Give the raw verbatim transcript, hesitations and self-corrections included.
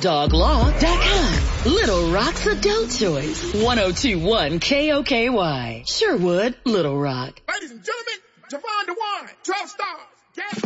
dog law dot com. Little Rock's Adult Choice. one oh two point one K O K Y. Sherwood, Little Rock. Ladies and gentlemen, Javon DeWine, twelve star.